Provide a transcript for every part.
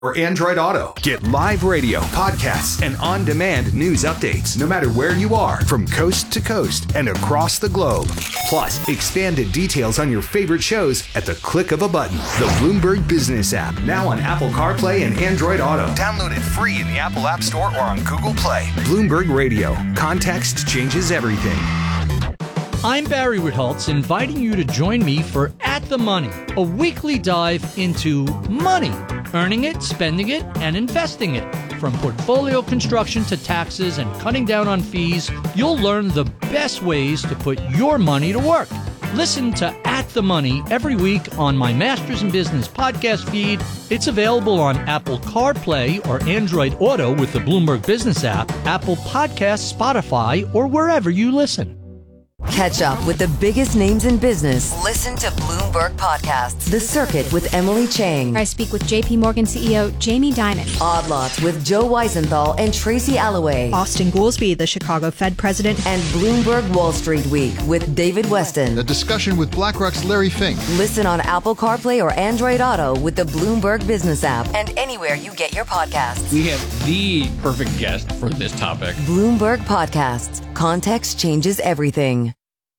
or Android Auto. Get live radio, podcasts, and on-demand news updates no matter where you are from coast to coast and across the globe. Plus, expanded details on your favorite shows at the click of a button. The Bloomberg Business app, now on Apple CarPlay and Android Auto. Download it free in the Apple App Store or on Google Play. Bloomberg Radio. Context changes everything. I'm Barry Ritholtz, inviting you to join me for At the Money, a weekly dive into money, earning it, spending it, and investing it. From portfolio construction to taxes and cutting down on fees, you'll learn the best ways to put your money to work. Listen to At the Money every week on my Masters in Business podcast feed. It's available on Apple CarPlay or Android Auto with the Bloomberg Business app, Apple Podcasts, Spotify, or wherever you listen. Catch up with the biggest names in business. Listen to Bloomberg Podcasts. The Circuit with Emily Chang. I speak with JP Morgan CEO Jamie Dimon. Odd Lots with Joe Weisenthal and Tracy Alloway. Austin Goolsbee, the Chicago Fed president. And Bloomberg Wall Street Week with David Weston. A discussion with BlackRock's Larry Fink. Listen on Apple CarPlay or Android Auto with the Bloomberg Business app and anywhere you get your podcasts. We have the perfect guest for this topic. Bloomberg Podcasts. Context changes everything.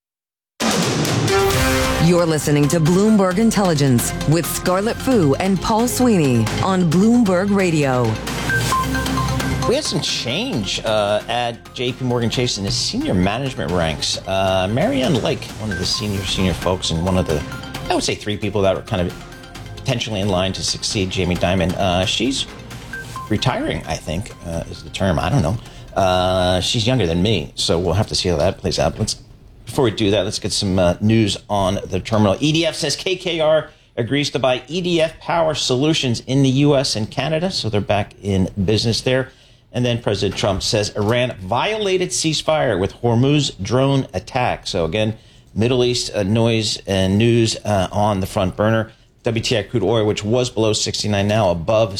You're listening to Bloomberg Intelligence with Scarlett Fu and Paul Sweeney on Bloomberg Radio. We had some change at JP Morgan Chase in the senior management ranks. Marianne Lake, one of the senior folks, and one of the, I would say, three people that were kind of potentially in line to succeed Jamie Dimon. She's retiring, I think, is the term. I don't know. She's younger than me, so we'll have to see how that plays out. Before we do that, let's get some news on the terminal. EDF says KKR agrees to buy EDF Power Solutions in the U.S. and Canada, so they're back in business there. And then President Trump says Iran violated ceasefire with Hormuz drone attack. So again, Middle East noise and news on the front burner. WTI crude oil, which was below 69, now above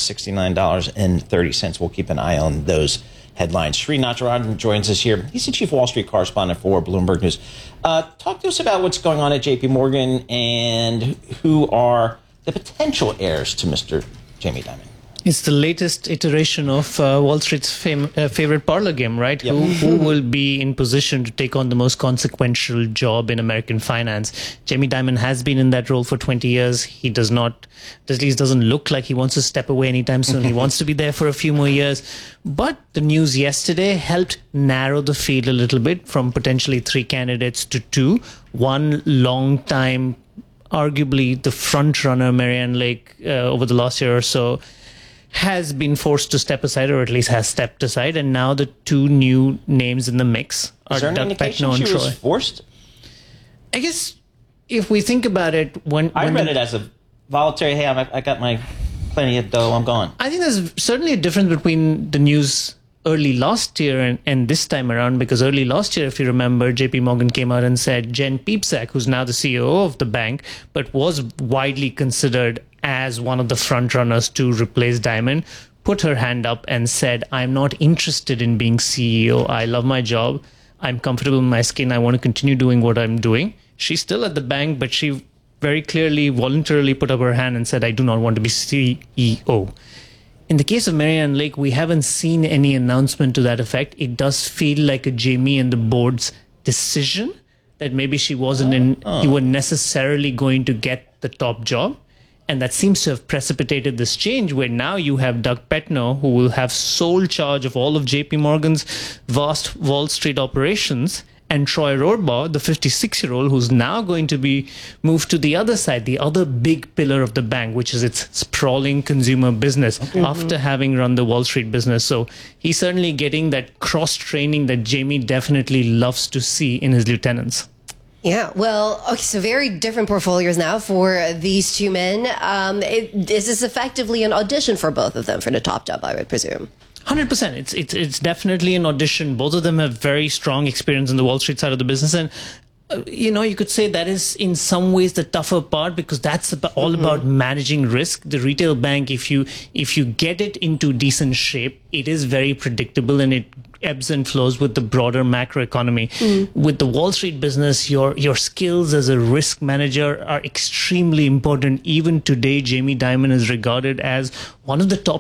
$69.30. We'll keep an eye on those headlines. Sri Natarajan joins us here. He's the chief Wall Street correspondent for Bloomberg News. Talk to us about what's going on at JP Morgan and who are the potential heirs to Mr. Jamie Dimon. It's the latest iteration of Wall Street's favorite parlor game, right? Yep. Who will be in position to take on the most consequential job in American finance? Jamie Dimon has been in that role for 20 years. He does not, at least doesn't look like he wants to step away anytime soon. He wants to be there for a few more years. But the news yesterday helped narrow the field a little bit from potentially 3 candidates to 2. One long time, arguably the front runner, Marianne Lake, over the last year or so, has been forced to step aside, or at least has stepped aside, and now the 2 new names in the mix are Doug Petno and Troy. Was forced? I guess if we think about it, when I read it as a voluntary. Hey, I got my plenty of dough. I'm gone. I think there's certainly a difference between the news early last year and this time around, because early last year, if you remember, JP Morgan came out and said Jen Piepszak, who's now the CEO of the bank, but was widely considered as one of the front runners to replace Dimon, put her hand up and said, I'm not interested in being CEO. I love my job. I'm comfortable in my skin. I want to continue doing what I'm doing. She's still at the bank, but she very clearly, voluntarily put up her hand and said, I do not want to be CEO. In the case of Marianne Lake, we haven't seen any announcement to that effect. It does feel like a Jamie and the board's decision that maybe she wasn't you were necessarily going to get the top job. And that seems to have precipitated this change where now you have Doug Petno, who will have sole charge of all of JP Morgan's vast Wall Street operations, and Troy Rohrbaugh, the 56-year-old, who's now going to be moved to the other side, the other big pillar of the bank, which is its sprawling consumer business, after having run the Wall Street business. So he's certainly getting that cross-training that Jamie definitely loves to see in his lieutenants. Yeah, well, okay, so very different portfolios now for these 2 men. Is this effectively an audition for both of them for the top job, I would presume? 100%. It's definitely an audition. Both of them have very strong experience in the Wall Street side of the business. And You could say that is in some ways the tougher part, because that's all about managing risk. The retail bank, if you get it into decent shape, it is very predictable and it ebbs and flows with the broader macroeconomy. With the Wall Street business, your skills as a risk manager are extremely important. Even today, Jamie Dimon is regarded as one of the top